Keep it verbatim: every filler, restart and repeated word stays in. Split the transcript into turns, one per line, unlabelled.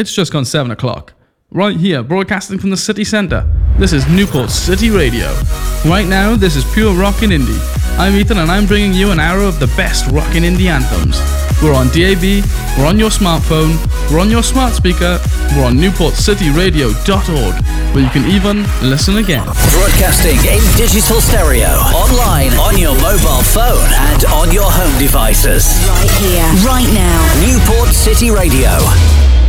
It's just gone seven o'clock. Right here, broadcasting from the city centre. This is Newport City Radio. Right now, this is pure rock and indie. I'm Ethan and I'm bringing you an hour of the best rock and indie anthems. We're on D A B, we're on your smartphone, we're on your smart speaker, we're on newport city radio dot org, where you can even listen again.
Broadcasting in digital stereo, online, on your mobile phone and on your home devices.
Right here, right now.
Newport City Radio.